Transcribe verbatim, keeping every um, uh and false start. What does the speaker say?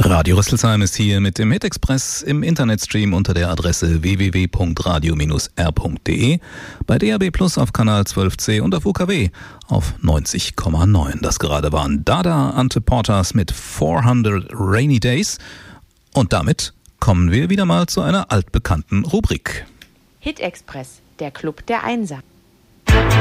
Radio Rüsselsheim ist hier mit dem Hit-Express im Internetstream unter der Adresse w w w punkt radio Bindestrich r punkt d e, bei D A B Plus auf Kanal zwölf c und auf U K W auf neunzig Komma neun. Das gerade waren Dada Ante Portas mit vierhundert Rainy Days. Und damit kommen wir wieder mal zu einer altbekannten Rubrik. Hit-Express, der Club der Einser.